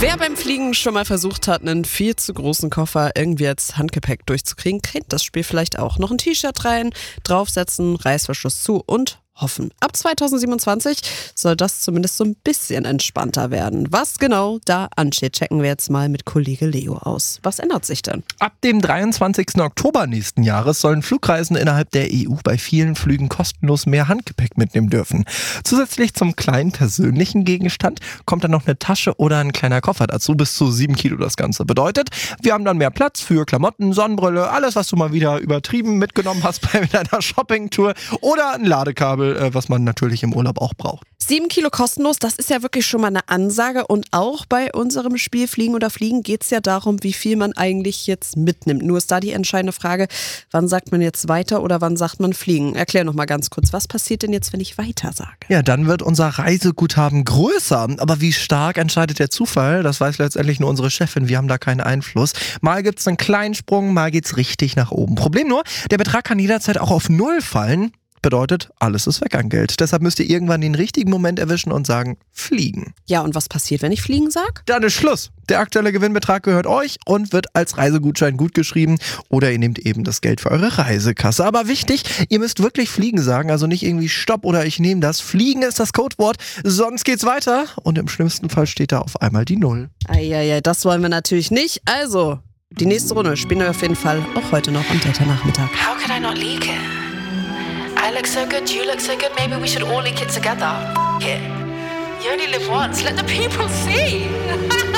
Wer beim Fliegen schon mal versucht hat, einen viel zu großen Koffer irgendwie als Handgepäck durchzukriegen, kennt das Spiel vielleicht auch. Noch ein T-Shirt rein, draufsetzen, Reißverschluss zu und hoffen. Ab 2027 soll das zumindest so ein bisschen entspannter werden. Was genau da ansteht, checken wir jetzt mal mit Kollege Leo aus. Was ändert sich denn? Ab dem 23. Oktober nächsten Jahres sollen Flugreisende innerhalb der EU bei vielen Flügen kostenlos mehr Handgepäck mitnehmen dürfen. Zusätzlich zum kleinen persönlichen Gegenstand kommt dann noch eine Tasche oder ein kleiner Koffer dazu, bis zu 7 Kilo das Ganze. Bedeutet, wir haben dann mehr Platz für Klamotten, Sonnenbrille, alles, was du mal wieder übertrieben mitgenommen hast bei deiner Shoppingtour oder ein Ladekabel, was man natürlich im Urlaub auch braucht. 7 Kilo kostenlos, das ist ja wirklich schon mal eine Ansage. Und auch bei unserem Spiel Fliegen oder Fliegen geht es ja darum, wie viel man eigentlich jetzt mitnimmt. Nur ist da die entscheidende Frage, wann sagt man jetzt weiter oder wann sagt man fliegen? Erklär noch mal ganz kurz, was passiert denn jetzt, wenn ich weiter sage? Ja, dann wird unser Reiseguthaben größer. Aber wie stark entscheidet der Zufall? Das weiß letztendlich nur unsere Chefin. Wir haben da keinen Einfluss. Mal gibt es einen kleinen Sprung, mal geht's richtig nach oben. Problem nur, der Betrag kann jederzeit auch auf 0 fallen. Bedeutet, alles ist weg an Geld. Deshalb müsst ihr irgendwann den richtigen Moment erwischen und sagen, fliegen. Ja, und was passiert, wenn ich fliegen sage? Dann ist Schluss. Der aktuelle Gewinnbetrag gehört euch und wird als Reisegutschein gutgeschrieben oder ihr nehmt eben das Geld für eure Reisekasse. Aber wichtig, ihr müsst wirklich fliegen sagen, also nicht irgendwie Stopp oder ich nehme das. Fliegen ist das Codewort, sonst geht's weiter und im schlimmsten Fall steht da auf einmal die 0. Eieiei, das wollen wir natürlich nicht. Also, die nächste Runde spielen wir auf jeden Fall auch heute noch am Date-Nachmittag. How could I not leak it? I look so good, you look so good, maybe we should all leak it together. F it. You only live once, let the people see.